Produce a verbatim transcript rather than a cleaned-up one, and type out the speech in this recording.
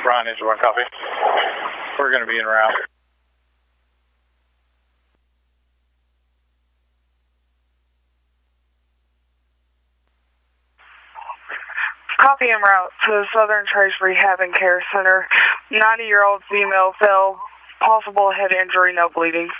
Brian is one copy. We're going to be en route. Copy en route to the Southern Trace Rehab and Care Center. ninety-year-old female fell. Possible head injury, no bleeding.